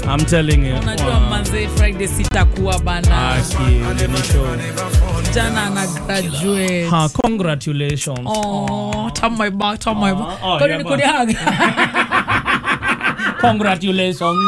I'm telling you. Unajua manze Friday sitakuwa bana. Jana na graduate. Ha, congratulations. Oh, tap my back. Kodi ni kodi hug. Congratulations.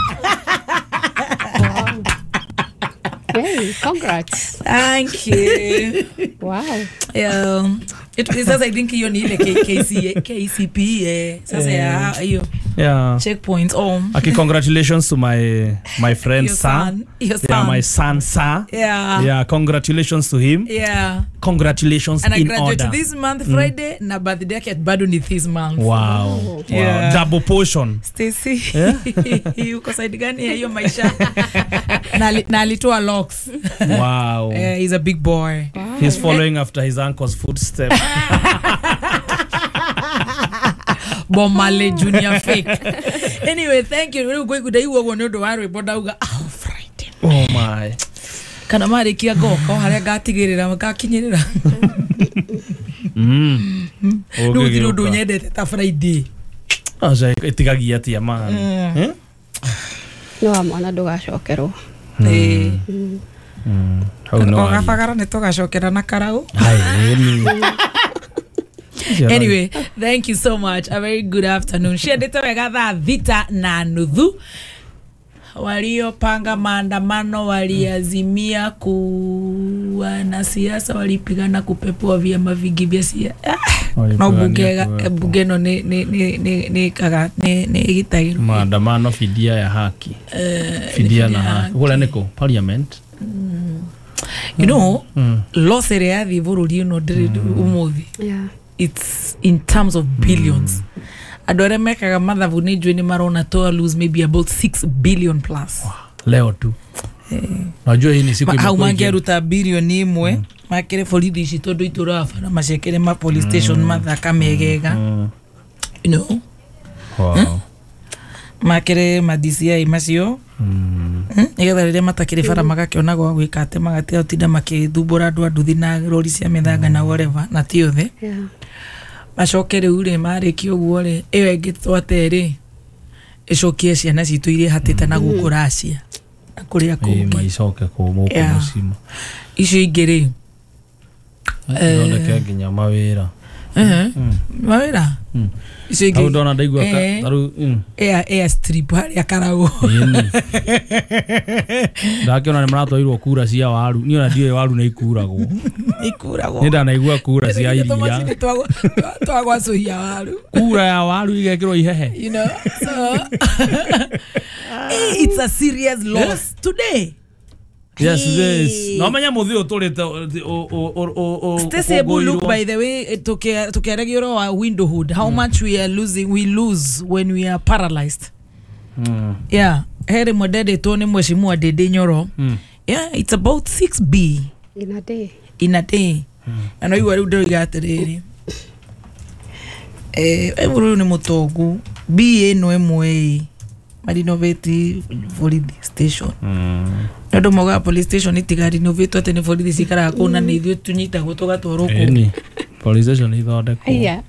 Hey, congrats. Thank you. Wow. It says I think hiyo ni ile KCP sasa hiyo. Yeah. Checkpoint. Okay, congratulations to my friend son. Your son. Yeah, my son sir. Yeah. Yeah, congratulations to him. Yeah. Congratulations and in I order. graduate this month Friday na birthday yake bado ni this month. Wow. Yeah. Double portion. Stacy. Yeah? Uko side gani ya hiyo maisha? na alitoa locks. Wow. He's a big boy. Wow. He's following after his uncle's footsteps. Bomale Junior fake. Anyway, thank you. We're going to do what we do. I Friday. Oh my. Kana mari kia go ko haria gatigirira magakinyirira. Ndu ndu nyendete ta Friday. Acha itigagia tia man. No mwana ndugacokerwo. Ogafagara nitugacokera na karau. Anyway, thank you so much. A very good afternoon. Shedete wega thita na nuthu. Waliopanga maandamano waliazimia wanasiasa walipigana kupepua vyama vingi vya siasa. No bugeno ni gitagiro. Maandamano fidia ya haki. Fidia na haki. Wala niko parliament. You know, loss area the bururi no umuthi. Yeah. It's in terms of billions. Adore mekaga mathabu ni jweni marona toa lose maybe about 6 billion plus. Wow. Leo tu. Najua hii ni siku imekuwa. Haumangeruta bilioni imwe makere borithi ici tondu iturafa na macekere ma police station mathaka megega. You know. Wow. Makere ma DCI macio. Nigetha riria matakire bara magakiona gwa gwika ate magatia utinda makithumbura andu nduthi na rori cia mithanga na whatever na ti othe. Yeah. Macokere ure marikio guo ri iyo ingi twateri icokie ciana citu iria hatite na gukuracia kuria kungi maicoke ku muko musimo icio ingiri ndoneke nginya mawira mawira icio ingiri ndona ndaigua taru air strip haria karau ndakiona ni maratwairwo kura cia waru niona ndiwe waru ni ikuragwo ikuragwo ni ndanaigua kura cia iria twagwacuia waru kura ya waru igekirwo ihehe you know so it's a serious loss today. Yes, this. No manya muthio turite Stay look by the way to regular our window hood how much we lose when we are paralyzed. Yeah, here modede tone mweshimua dede nyoro. Yeah, it's about 6B in a day. And you are doing that today. Every ni mutogu B no MWA Marinoveti Volidi station. Nado moga police station itigari noveto ate ne volidi sikara kona ne ithu tunyita gutoga toroku. Ni police station ithondekwo. Yeah.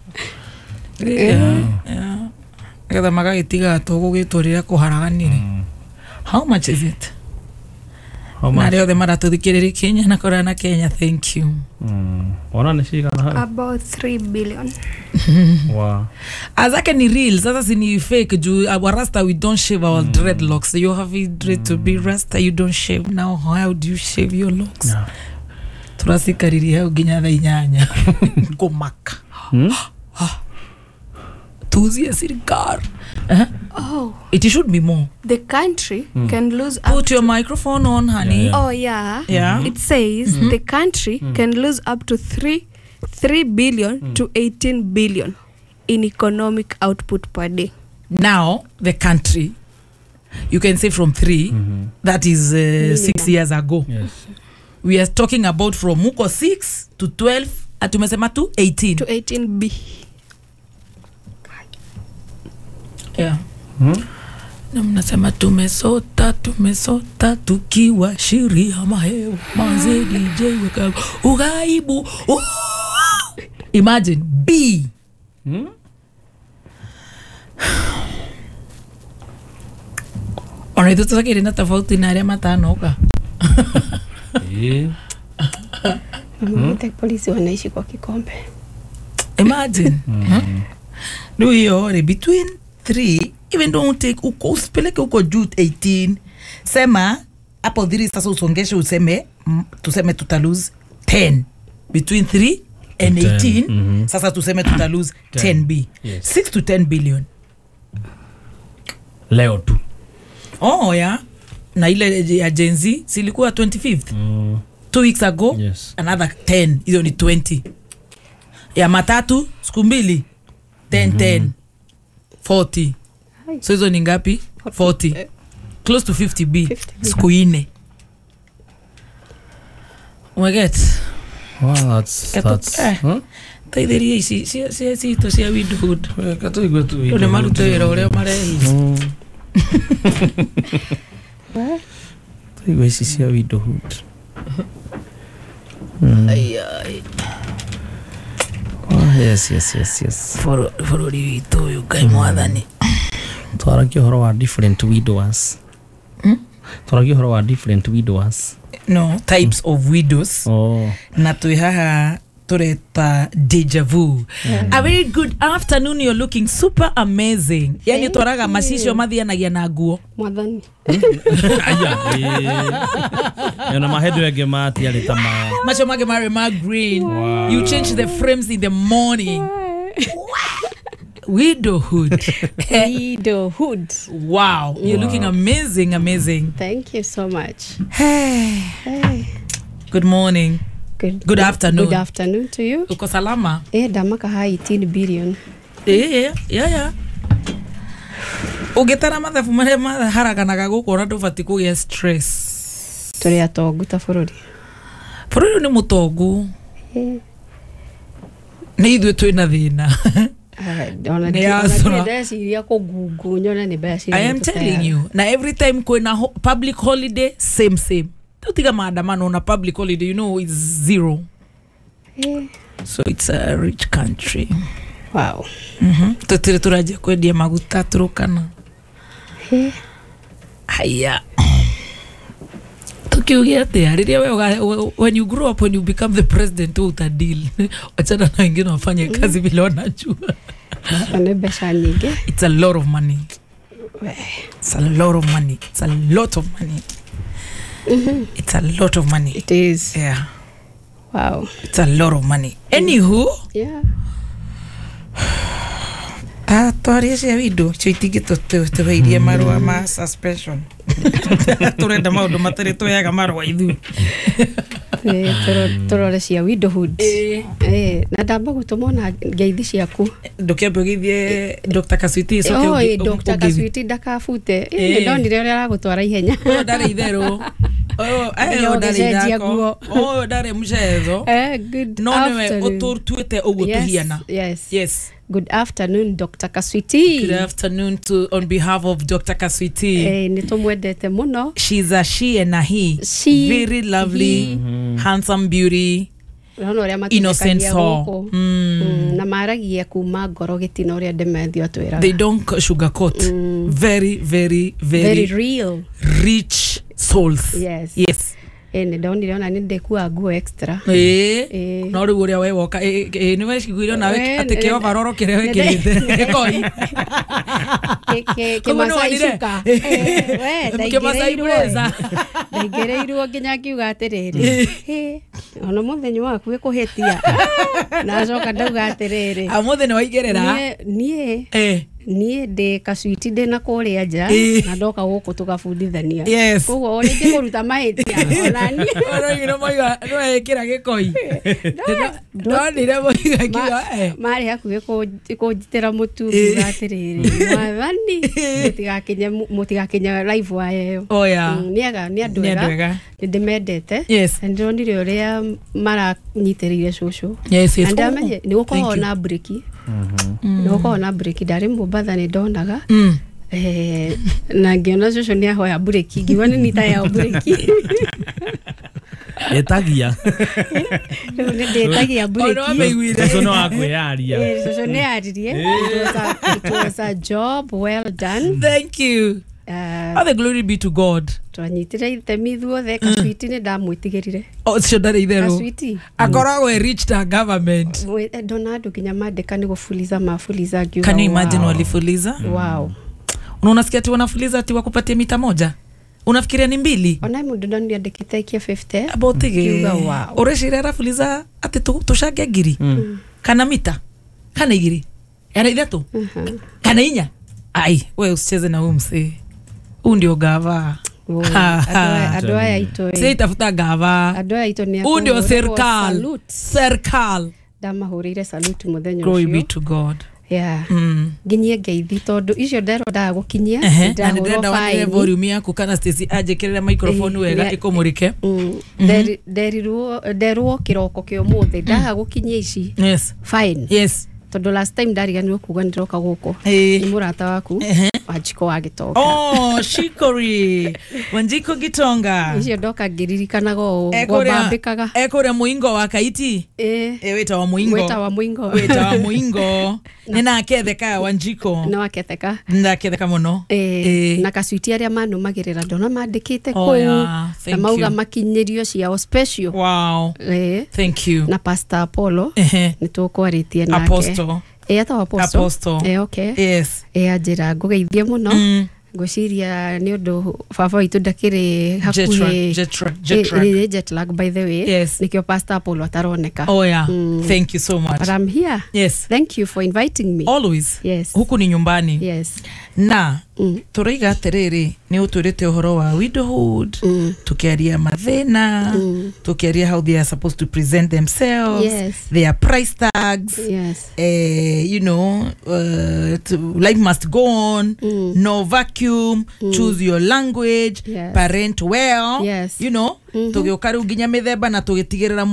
Yeah. Kada maga itiga togo gitorira kuharaganire. How much is it? How much? Mario de maratuthikiriri Kenya na korana Kenya, thank you. Ona ni shikana hapo. About 3 billion. Wow. Azake ni real, sasa si ni fake juu our rasta we don't shave our dreadlocks. You have it to be rasta, you don't shave. Now how do you shave your locks? No. Turasikariri hao ginya tha inyanya. Komaka. Tuzi sirikar. Oh. It should be more. The country can lose up Put your microphone on, honey. Oh yeah. Yeah. It says the country can lose up to 3 billion to 18 billion in economic output per day. Now, the country, you can say from 3, that is 6 years ago. Yes. We are talking about from muko 6 to 12, atumesema to 18. To 18B. Yeah. Na mnasema tumesota tukiwa shiria mahewa manze DJ weka ugaibu. Imagine B. Ona tutaki na tofauti na aria matanoka. Polisi wanaishi kwa kikombe. Imagine. No hiyo between 3 even don't take uko usipeleke uko juu 18. Sema hapo dhiri sasa usongeshe useme tuseme tuta lose 10 between 3 and 18. Sasa tuseme tuta lose 10B. 6 to 10 billion. Leo tu. Oh yeah. Na ile ya Gen Z silikuwa 25th. 2 weeks ago, another 10. Hiyo ni 20. Ya matatu siku mbili 10 40. So hizo ni ngapi? 40. Close to 50B. Siku ine. Umeget? Wow, that's Taideri si to sia widowhood. Kato igwetu. One maruto era ore mareli. Taigwe sia widowhood. Ay. Yes. For witu yukai mwathani. Twaraki horo wa different widowers. Twaraki horo wa different widowers. No, types of widows. Na tuihaha tureta deja vu. A very good afternoon. You're looking super amazing. Yani twaraga macisho mathianagia na nguo. Mwathani. Na mahedo yake mati alitama. Macho mage ma green. Wow. You change the frames in the morning. Widowhood. Widowhood. Wow. You're looking amazing. Thank you so much. Hey. Good morning. Good afternoon. Good afternoon to you. Uko salama? Damaka 18 billion. Yeah. Ugetara mathabu maria maharaganaga guku na ndubati kugia stress. Turi atongu ta bururi. Bururi ni mutongu. Ni ithuĩ twĩna thĩna. I am telling you. Na every time kwena public holiday, same. Tutiga maandamano na public holiday, you know, it's zero. So it's a rich country. Wow. Tutire turaje kwendia maguta turukana. Haya. Tukiugia riria when you grow up, when you become the president, uta deal. Achana na wengine wafanye kazi bila wanajua. It's a lot of money. It's a lot of money. It's a lot of money. It's a lot of money. It is. Yeah. Wow. It's a lot of money. Anywho. Yeah. Twaria cia windo cio itingito tuweirie marua ma suspension. Turenda maundu matari tuyaga marua ithu. Turore cia widowhood. Na ndamba gutumona ngeithi ciaku. Ndukiambe githie Dr. Kaswiti Dr. Kaswiti ndakafute. Ndonire uria aragutwara ihenya. Ndari itheru. Ndari mchezo. Good no niwe uturtuite uguo tuhiana. Yes. Good afternoon, Dr. Kaswiti. Good afternoon on behalf of Dr. Kaswiti. Nitumwendete muno. She's a she and a he. Very lovely, handsome beauty. Innocent soul. Na maragia kuma ngoro gitina uria ndemethio twira. They don't sugarcoat. Very real. Rich souls. Yes. Ndonire ona ndekua nguo extra. No ri uria we woka ni we ciguire nawe atike overall kirewe kirite koi. Ke masai shuka. We ndaigereirwo nginya kiuga atiriri. Ona muthenya waku gikuhitia. Na coka ndauga atiriri. Muthenya waigerera. Nie de Kaswiti de na kuria nja na ndoka guku tugabundithania koguo ori ndikuruta mahitia onani oro moiga no ekira gikoi ndonire moiga kiwa mari hakuhi kunjitira mutu atiriri mwathani mutigakinya live wayo niega ni andu ega ndimendete ndonire uria maranyitirire cucu ndamenye ni gukorwo na break noko na break ndari Mombasa ni ndonaga na ngiona cucu ni ahoya break ngiwa ni nita ya break etagia break cucu no akwearia cucu ni aririe it was a job well done. Thank you. All the glory be to God. Twanyitire itemi thuothe Kaswiti ni ndamwitigirire. Cio ndarĩ itherũ. Kaswiti akoragwo reached a government. Ndona andu nginya mandika ni gufuliza mafuliza ngiuga. Can you imagine walifuliza? Wow. Unasikia ati wanafuliza ati wakupatie mita moja? Unafikiria ni mbili? Ona mundu ndani andikite ikia 50. Abotige. Wow. Ureshira rafuliza ati tushage ngiri. Kana mita? Kana igiri? Yana ithatu? Kana inya? Ai, wewe usicheze na huyu msee. Huyu ndio gava. Ado aya ito. Sasa itafuta gava. Ado aya ito ni huyu ndio serikali. Serikali. Ndamahurire salute muthenya ucio. Glory be to God. Yeah. Nginyie ngeithi tondu icio ndero ndagukinyia ndahurwo fine volume yaku kana Stacy ajekerera microphone wega ikumurike. Nderwo kiroko kio muthi ndagukinyia ici. Yes. Fine. Yes. Tondu last time ndariganirwo kuga ndiroka guko ni murata waku Wanjiko wa Gitonga. Oh, Shikori Wanjiko Gitonga. Icio ndoka ngiririkanaga gwambikaga ekore muingo wa Kaiti. Weta wa muingo. Weta wa muingo. Nena aketheka Wanjiko. No aketheka. Ndaketheka muno. Na Kaswiti aria manumagirira ndona mandikite ku. Na mauga makinyirio ciao special. Wow. Thank you. Na Pastor Apollo nitukwaritie nake. Apostle. Eta Apostle. Okay. Yes. Ajira ngugeithie muno. Ngociria ni undu baba witu ndakiri hakuhi jet lag by the way. Yes. Nikio Pastor Apollo ataroneka. Oh yeah. Thank you so much. But I'm here. Yes. Thank you for inviting me. Always. Yes. Huku ni nyumbani. Yes. Na turaiga atiriri ni uturite uhoro wa widowhood, tukiaria mathina, tukiaria how they are supposed to present themselves, yes, their price tags, yes, you know, life must go on, no vacuum, choose your language, yes, parent well, yes, you know, tugiukari uginya mithemba na tugitigirira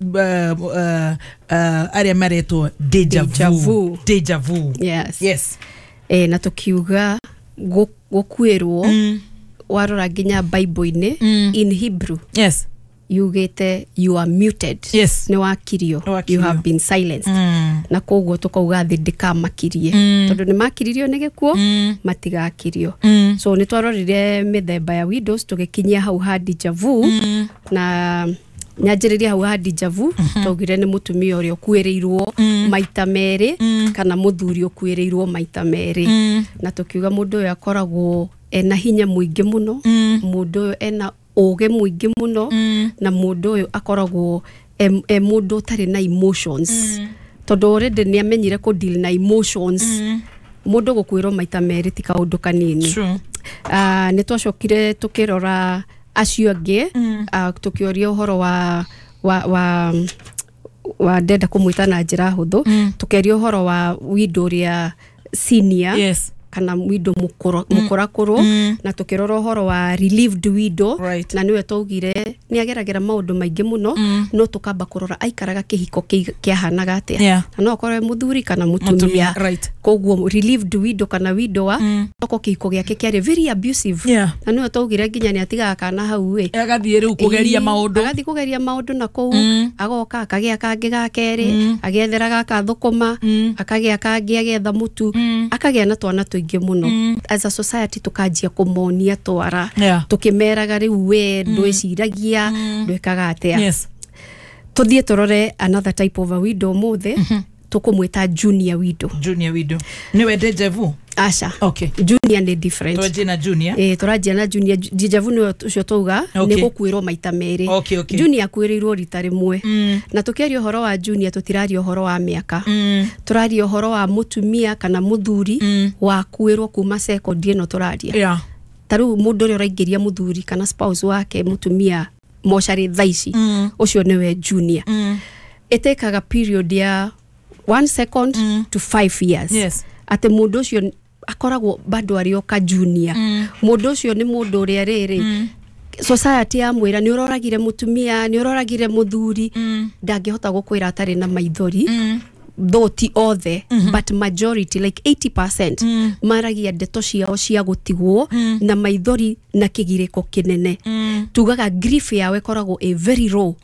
aria maretwo deja vu. Yes. Yes. Na tukiuga gukwirwo warora nginya Bible-ini in Hebrew. Yes. Yugite you are muted. Yes. Ni wakirio. You have been silenced. Na koguo tukauga thi ndikamakirie. Tondu ni makiririo ni gikuo matigakirio. So ni twarorire mithemba ya widows tugikinyia hau ha deja vu na nyanjiriria hau ha deja vu tugire ni mutumia uria kuireirwo maita meri kana muthuri ukuireirwo maita meri na tukiuga mundu uyu akoragwo ena hinya muingi muno, mundu uyu ena uge muingi muno na mundu uyu akoragwo mundu tari na emotions tondu already ni amenyire ku deal na emotions. Mundu gukwirwo maita meri ti kaundu kanini. Ni twacokire tukirora acio angi tukioria uhoro wa ndenda kumwita na njira huthu tukeria uhoro wa widow ria senior. Yes. Kana widow mukorakuru na tukirora uhoro wa relieved widow. Right. Na niwe tugire ni ageragera maundu maingi muno no tukamba kurora aikaraga kihiko kiahanaga atia na no korwe muthuri kana mutumia. Right. Koguo relieved widow kana widowa toko kihiko giake kiari very abusive. Na niwe tugire nginya ni atigaga kana hau agathie riu kugeria maundu na kou agoka akagia kangi gakeri agethera gaka thukuma akagia kangi agetha mutu akagia na twana tuingi muno. As a society tukanjia kumonia twara tukimeraga riu we ndwiciragia ndwikaga atia. Yes. Tuthie turore another type of a widow muthe tukumwita junior widow. Junior widow niwe deja vu. Asha. Okay. Junior ni different. Twaje na junior. Turaje na junior. Deja vu no ucio tuga ni gukwirwo maita meri. Okay. Junior kwiriirwo rita rimwe. Na tukiaria uhoro wa junior tutiraria uhoro wa miaka. Turaria uhoro wa mutumia kana muthuri wa kwirwo kuma second ino turaria. Taru mundu uri uraingiria muthuri kana spouse wake mutumia moshari thaici ucio niwe junior. Etekaga period ya 1 second to 5 years. Yes. Ate mundu ucio akoragwo bado arioka junior. Mundu ucio ni mundu uri riri society ya mwira ni uroragire mutumia ni uroragire muthuri ndangihota gukwira atari na maithori though othe but majority like 80% maragia ndeto ciao cia gutigwo na maithori na kigiriko kinene. Tugaga grief yawe koragwo a very low. Yes.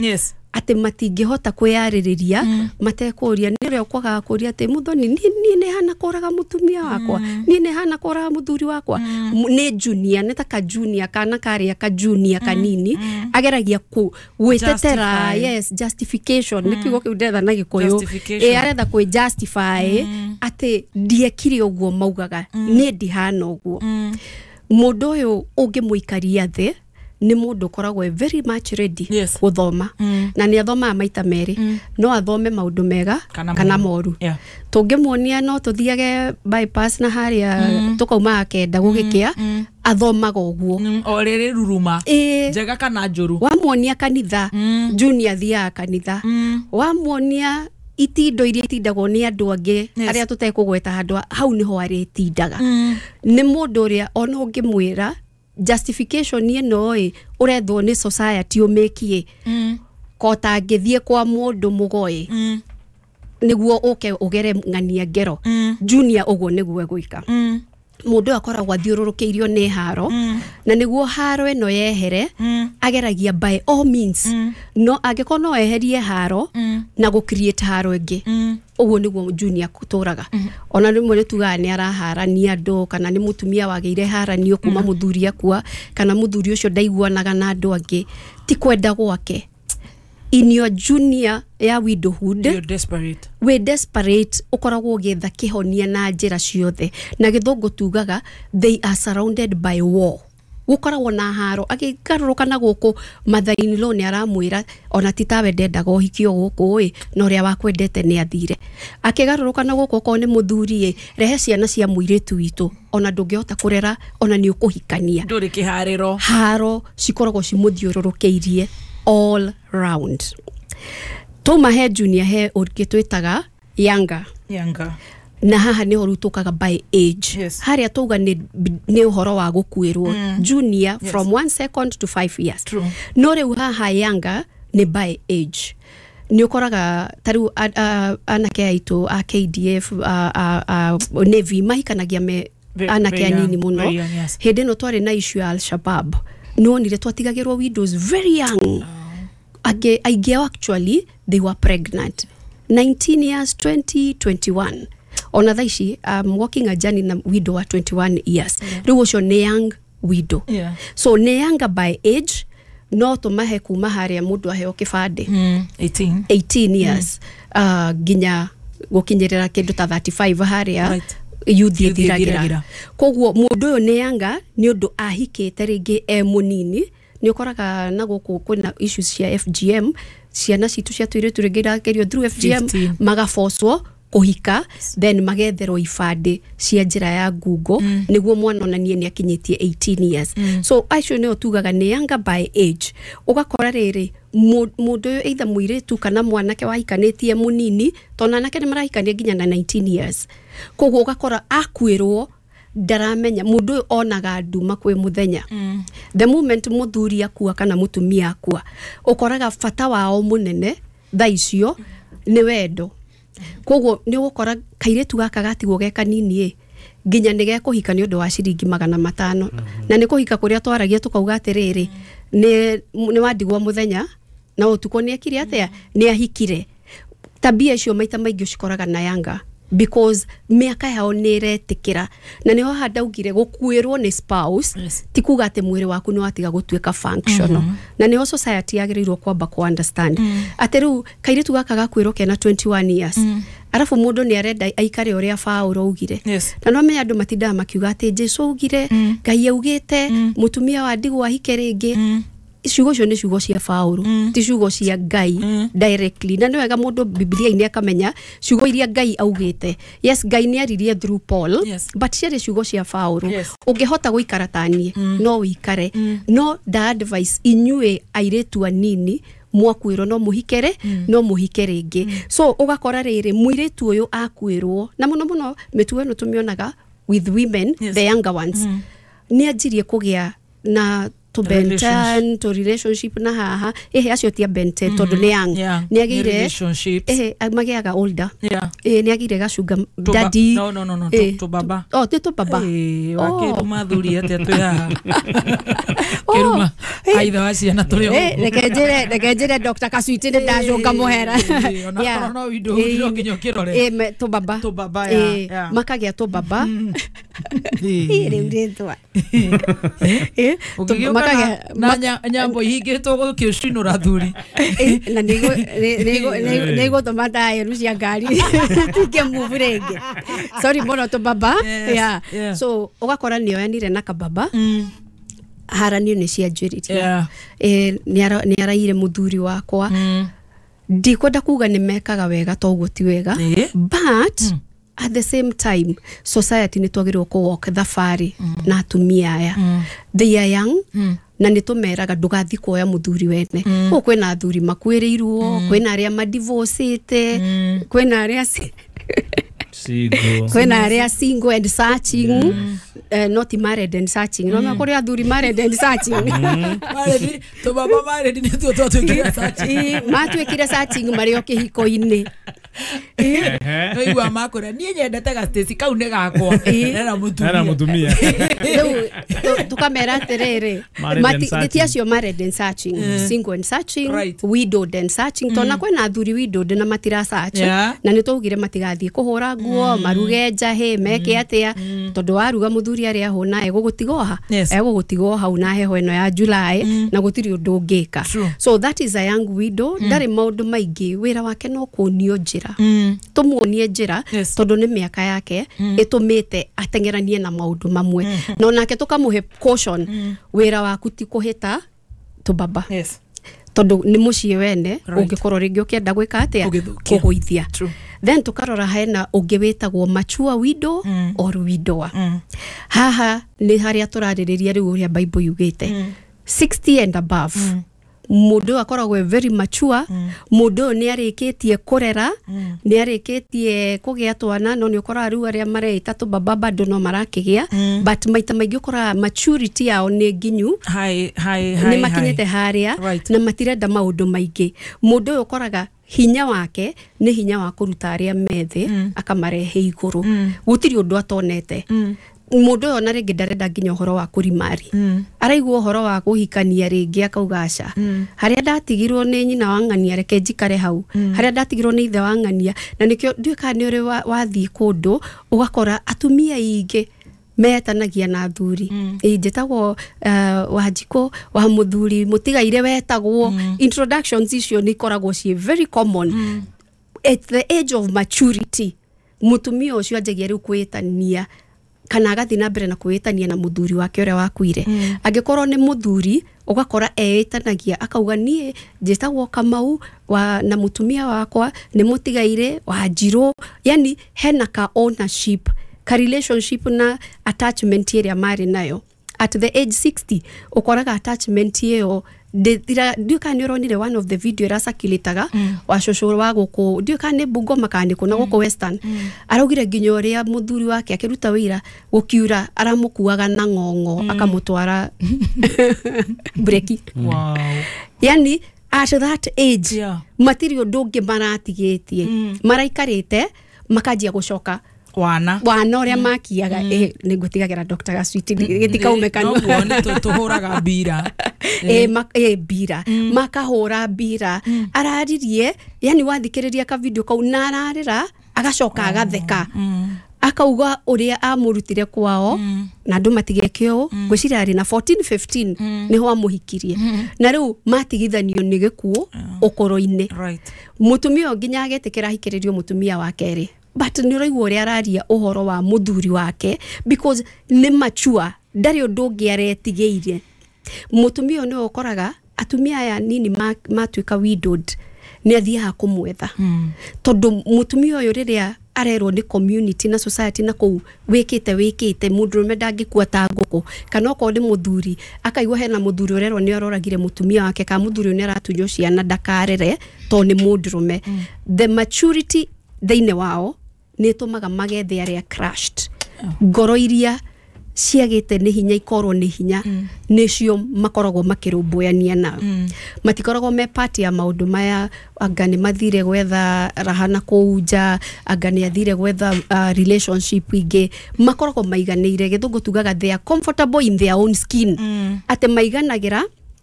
ate matingihota kwiyaririria matekuria nire okwaga kuria ate muthoni ni ne hana koraga mutumia wakwa ni ne hana koraga muthuri wakwa ni junior ne taka junior kana karia ka junior kanini ageragia ku wetetera yes justification nikigo kiudetha na gikoyo aretha ku justify ate ndiekire uguo maugaga ni ndihana uguo mundu uyu ungimuikaria the ni mundu koragwo very much ready guthoma na ni athoma maita meri no athome maundu mega kana moru tungimuonia no tuthiage bypass na haria tukauma akenda gugikia athomaga uguo orere ruruma njega kana njuru wamuonia kanitha junior thia kanitha wamuonia itindo iria itindagwo ni andu angi aria tutekugweta handu hau niho ari tindaga ni mundu uria ona ungimwira justification ni no urethwo ni society umekie kota ngithie kwa mundu mugoi niguo uke ugere ngania ngero junior uguo niguo guika mundu akoragwo athiururukiirio ni haro na niguo haro eno yehere ageragia by all means no angiko no eherie haro na go create haro ingi uguo niguo junior kuturaga ona rimwe nituga ni arahara ni andu kana ni mutumia wageire hara ni okuma muthuri akua kana muthuri ucio ndaiguanaga na andu angi ti kwenda gwake in your junior ya widowhood we desperate ukoragwo getha kihonia na njira ciothe na githungu tugaga they are surrounded by war gukoragwo na haro agigaruruka na guku mathaini lo ni aramwira ona titawe ndendaga uhikio guku no ria wakwendete ni athire akigaruruka na guku ko ni muthuri rehe ciana cia muiritu witu ona ndungihota kurera ona ni ukuhikania nduri kihariro haro cikoragwo cimuthiururukeirie all round tuma he junior he urikitwitaga younger na haha ni horutukaga by age haria tuga ni uhoro wa gukwirwo junior from 1 second to 5 years no riu haha younger ni by age ni ukoraga taru anake aitu a KDF Navy mahikanagia me anake anini muno hindi no twari na issue ya Al-Shabaab no nire twatigagirwo widows very young actually they were pregnant 19 years 2021 ona thaici walking a journey na widow wa 21 years riu ucio ni young widow so ni younger by age no tumahe kuma haria mundu aheo kibande 18 years ginya gukinyerera kindu ta 35 haria youth ithiragira koguo mundu uyu ni younger ni undu ahikite ringi munini ni ukoraga na guku kwina issues cia FGM ciana citu cia tuiretu ringira kerio through FGM magafoswo kuhika then magetherwo ifande cia njira ya Google niguo mwana onanie ni akinyitie 18 years so acio ne otugaga ni younger by age ugakora riri mundu either muiretu kana mwanake wahikanitie munini tona nake ni marahikania ginya na 19 years koguo ugakora akwirwo ndaramenya mundu onaga nduma kwe muthenya the moment muthuri akua kana mutumia akua ukoraga fata wao munene thaicio ni wendo koguo ni gukora kairetu gaka gatigwo geka nini ginya nige kuhika ni undu wa ciringi 500 na ni kuhika kuria twaragia tukauga atiriri ni wandigwa muthenya na utuko ni akiri atia ni ahikire tabia icio maita maingi ucikoraga na yanga because miaka yao niretikira na niho handaugire gukwirwo ni spouse tikuga ate mwiri waku ni watiga gutweka functional na niho society yagirirwo kwamba ku understand ateru kairetu gaka gakwirwo kena 21 years arafu mundu ni arenda aikare uria Paulo ugire na no menya andu matinda makiuga ate Jesu ugire Ngai augite mutumia wa ndigwa ahike ringi ciugo cio ni ciugo cia Paulo ti ciugo cia Ngai directly na niwega mundu Biblia ini akamenya ciugo iria Ngai augite yes Ngai ni aririe through Paul but cia ciugo cia Paulo ungehota guikara tanie no wikare no da advice inyue airetu anini mwakwirwo no muhikere no muhikere ringi so ugakora riri muiretu uyu akwirwo na muno metuwe no tumionaga with women the younger ones ni ajirie kugia na to benten to relationship na haha acio tia benten tondu ni yang ni agire relationship magiaga older ni agire gacunga daddy no to baba to baba wakiruma thuri ate atoya kiruma aitha wa ciana turi reke njire Dr. Kaswiti ni ndacunga muhera ona no window hood nginya kirore to baba makagia to baba riu ritwa makagia na nyambo ihingitwo gukiucinura thuri na nego tomata ya rusia gari tike move rege sorry mono to baba so ugakora nio yanire na kababa haranio ni cia njuririe ni araire muthuri wakwa ndikwenda kuga ni mekaga wega to guti wega but at the same time society ni twagirwo ku walk thabari na atumia aya they are young na nitumeraga ndugathi kuoya muthuri wene ko kwina athuri makwiriirwo kwina aria madivocete kwina aria kwina aria single and searching not married and searching no makore athuri married and searching married to baba married ni tu twikira searching matwikira searching mario kihiko-ini no igwa makora nie nyendete ga Stacy kau ne gakwa era mutumia tukamera atiriri matiacio married and searching single and searching widowed and searching tona kwina athuri widowed na matira search na nitugire matigathie kuhura nguo maruge njahe meke atia tondu waruga muthuri ari aho na egugutigoha hau na heho eno ya July na gutiri undu ungika so that is a young widow ndari maundu maingi wira wake no kunio njira tumuonie njira tondu ni miaka yake itumite atengeranie na maundu mamwe no nake tukamuhe caution wira waku ti kuhita to baba tondu ni mucie wene ungikorwo ringi ukienda gwika atia kuguithia then tukarora hena ungi witagwo mature widow or widower haha ni haria turaririria riu uria Bible yugite 60 and above mundu akoragwo very mature mundu ni arikitie kurera ni arikitie kugia twana no ni ukora riu aria mareita to baba bado no marakigia but maita maingi ukora maturity yao ni nginyu ni makinyete haria na matirenda maundu maingi mundu ukoraga hinya wake ni hinya wa kuruta aria methe akamarehe iguru gutiri undu atonete mundu ona ringi ndarenda nginya uhoro wa kurimari araigwa uhoro wa kuhikania ringi akaugaca haria ndatigirwo ni nyina wa ng'ania reke njikare hau haria ndatigirwo ni ithe wa ng'ania na nikio nduika ni uri wathi kundu ugakora atumia ingi metanagia na athuri njitagwo Wanjiko wa muthuri mutigaire wetagwo introductions icio ni koragwo cie very common at the age of maturity mutumia ucio anjagia riu kwitania kana agathi na mbere na kwitania na muthuri wake uria wakuire angikorwo ni muthuri ugakora eitanagia akauga nie njitagwo Kamau na mutumia wakwa ni mutigaire Wanjiru yani hena ka ownership ka relationship na attachment area mari nayo at the age 60 ukoraga attachment yeo nduka ni uronire one of the video rasakilitaga wa shosho wa guku nduka ni Bungoma kandi kuna guku Western araugire nginya uria muthuri wake akiruta wira gukiura aramukuaga na ng'ong'o akamutwara breki yani at that age material ndungi maratigitie maraikarite makajia gucoka wana uria makiaga ningutigagira Dr. Kaswiti gitikaumekana no tuhuraga bira bira makahura bira araririe yani wathikiriria ka video kau na ararira agacoka agatheka akauga uria amurutire kwao na andu matigekio gwicira ari na 14 15 niho amuhikirie na riu matigithanio ni gikuo ukoro-ini mutumia nginya agetekera hikiririo mutumia wake ri but ni roigwo uria araria uhoro wa muthuri wake because ni mature ndari undu ungi aretigeire mutumia ni ukoraga atumia aya nini matuika widowed ni athiaga kumwetha tondu mutumia uyu riria arerwo ni community na society na kou wikite mundurume ndangikua ta nguku kana ko ni muthuri akaigwa hena muthuri urerwo ni aroragire mutumia wake ka muthuri ni aratunyo ciana ndakarere to ni mundurume the maturity theine wao ni tumaga magethe aria crashed ngoro iria ciagite ni hinya ikorwo ni hinya nicio makoragwo makirumbuania na matikoragwo me part ya maundu maya angani mathire gwetha rahana kuunja angani athire gwetha relationship ingi makoragwo maiganire githungu tugaga they are comfortable in their own skin ate maiganagira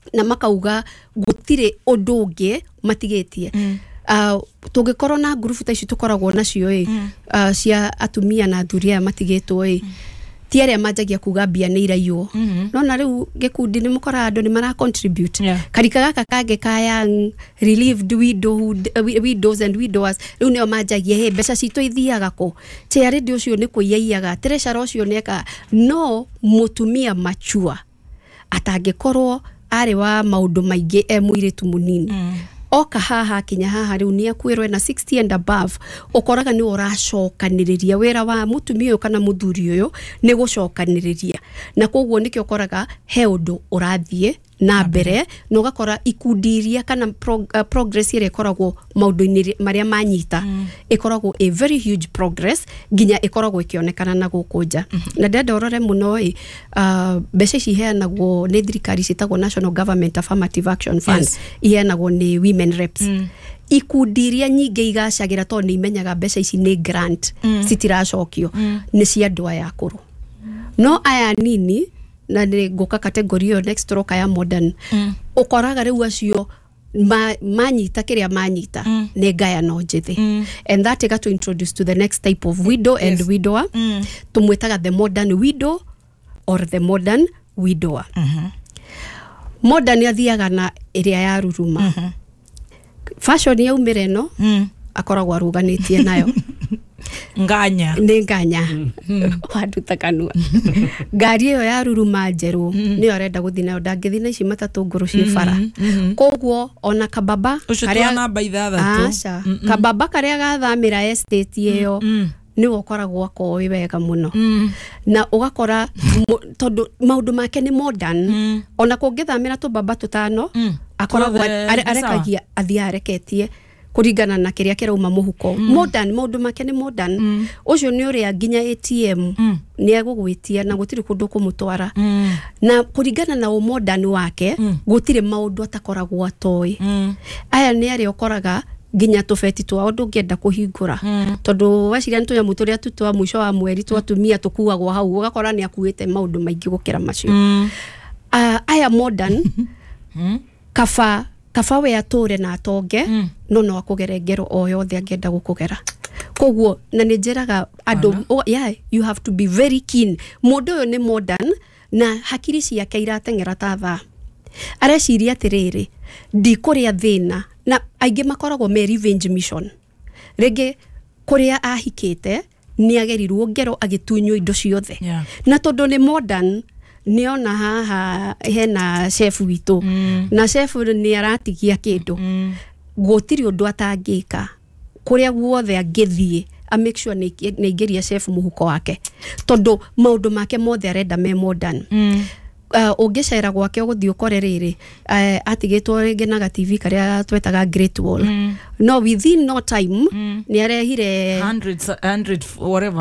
na makauga gutire odonge matigetie tungikorwo na group ta ici tukoragwo nacio cia atumia na athuria matigetwo tiare majagia kuga bia ni irayo no na riu gikundi ni mukora andu ni mara contribute karika gaka kage kaya relieved widows and widowers riu ne majagia he mbeca citu ithiaga ko tiare ndi ucio ni kuiyaiyaga treasure ucio neka no mutumia machua atangikorwo ari wa maundu maingi mwiritu munini oka haha kinya haha riu ni akwirwe na 60 and above ukoraga ni uracokaniriria wera wa mutumia uyu kana muthuri uyu ni gucokaniriria na koguo nikyo ukoraga he undu urathie na mbere no gakora ikundiria kana progress ire koragwo maundu-ini maria manyita ikoragwo a very huge progress ginya ikoragwo ikionekana na gukunja na ndenda orore muno mbeca ici heanagwo ni thirikari citagwo National Government Affirmative Action Fund iheanagwo ni women reps ikundiria nyingi igacagira to ni imenyaga mbeca ici ni grant citiracokio ni cia andu aya akuru no aya nini na ngoka category yo next roka ya modern ukoraga riu acio manyita kiria manyita ne gaya no njithi and that got to introduce to the next type of widow and widower tumwetaga the modern widow or the modern widower modern yathiaga na iria ya ruruma fashion ya umireno akoragwo aruganitie nayo nganya waduta kanua ngari yo ya ruruma njeru ni arenda guthina ndangithina ici matatu nguru cie bara koguo ona kababa karia namba 6 kababa karia gathamira estate iyo ni wokoragwo akowi wega muno na ugakora tondu maundu make ni modern ona kungithamira tu baba tutano akoragwo arekagia athiareketie kuringana na kiria kirauma muhuko modern maundu make ni modern ucio ni uria ginya ATM ni agugwitia na gutiri kundu kumutwara na kuringana na modern wake gutire maundu atakoragwo atoi aya ni ari okoraga ginya tofeti twa ndungenda kuhingura tondu waciria ntu nyamu turia tutwa mwisho wa mweri twatumia tukuagwo hau ugakora ni akuite maundu maingi gukira macio aya modern kaba we atore na atonge no akugerengero o yothe angenda gukugera koguo na njiraga andu you have to be very keen mundu uyu ni modern na hakiri ciake iratengera ta tha areciria atiriri ndikuria thina na aingi makoragwo me revenge mission rege kuria ahikite ni agerirwo ngero agitunywo indo ciothe na tondu ni modern niona haha hena chef witu na chef ni aratigia kindu gutiri undu atangika kuria guothe angithie a make sure ni ingeria chef muhuko wake tondu maundu make mothe arenda me modern ungicera gwake uguthii ukore riri atigitwo ringi na TV karia twetaga Great Wall no within no time ni arehire 100 whatever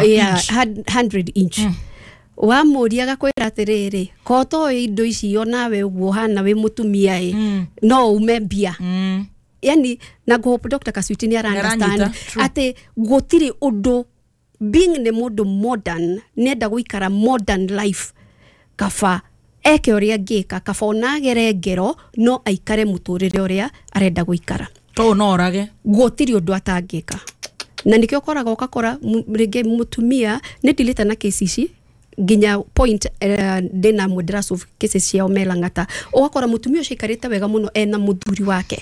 100 inch wa muria gakwira atiriri koto indo icio nawe uguo hana we mutumia no umembia yani na go Dr. Kaswiti ni understand ate gutiri undu being the modern nenda guikara modern life kafa eke uria ngika kafa onagere ngero no aikare muturire uria arenda guikara to no orage gutiri undu atangika na nikyo koraga ukakora rege mutumia ni delete na kesici ginya point dena mudras of cases cia omelangata ugakora mutumia ucikarite wega muno ena muthuri wake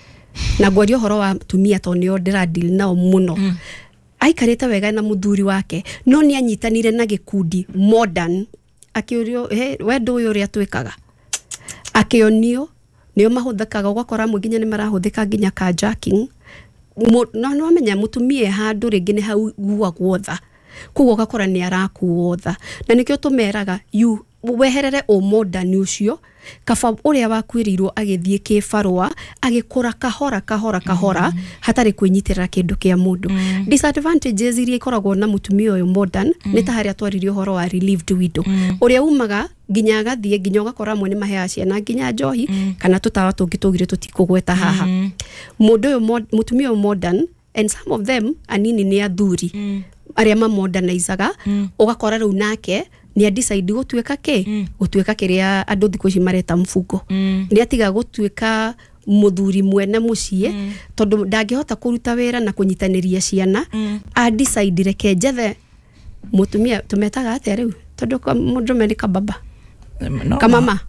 na gwario horo wa tumia to nio ndira deal nao muno aikarite wega na muthuri wake no ni anyitanire na gikundi modern akiurio wendo uyu ria twikaga akionio nio mahuthakaga ugakora muginya ni marahuthika ginya carjacking no amenya mutumia handu ringi ni hau guagwotha kugo gakora ni arakuotha na nikyo tumeraga you weherere o modern ucio kaba uria wakwirirwo agithie kifarwa agikura kahora hatari kwinyitirira kindu kia mundu disadvantages iria ikoragwo na mutumia uyu modern ni ta haria twaririo horo wa relieved widow uria umaga ginya gathie ginya ugakora mwe ni mahea ciana ginya njohi kana tutawa tungitugire tutikugweta haha mundu uyu mutumia uyu modern and some of them anini ni athuri aria ma modernizaga ugakora riu nake ni a decide gutuika gutuika kiria andu thikũ ici mareta mfungo ni atiga gutuika muthuri mwene mucie tondu ndangihota kuruta wira na kunyitaniria ciana a decide reke jethe mutumia tumetaga atia riu tondu mundu merika baba kamama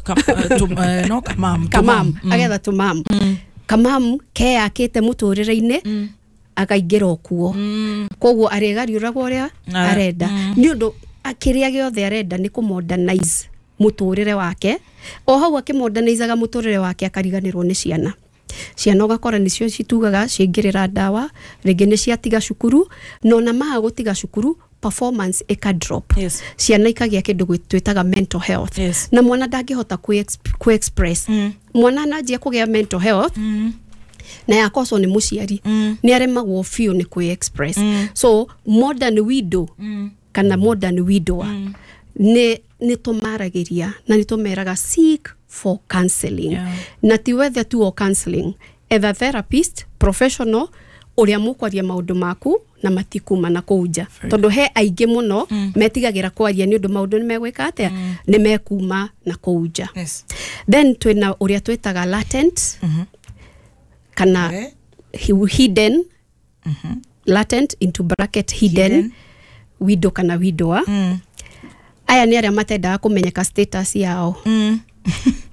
kamam agetha tumam kamam ke akite muturire-ini akaingira okuo koguo aregariuragwo uria arenda ni undu akiria giothe arenda ni ku modernize muturire wake o hau akimodernaizaga muturire wake akariganirwo ni ciana ugakora nicio citugaga ciingirira ndawa ringi ni ciatiga cukuru no na maha gutiga cukuru performance eka drop ciana ikagia kindu gwitwitaga mental health na mwana ndangihota ku express mwana anajia kugia mental health na yakoso ni muciari ni aremagwo fio ni ku express so modern widow kana modern widower ni tumaragiria na ni tumeraga seek for counseling na ti whether tu o counseling either therapist professional uria mukwaria maundu maku na matikuma na kuuja tondu he aingi muno metigagira kwaria ni undu maundu ni megwika atia ni mekuma na kuuja then twina uria twitaga latent kana hidden latent into bracket hidden widow kana widower aya ni aria matendaga kumenyeka status yao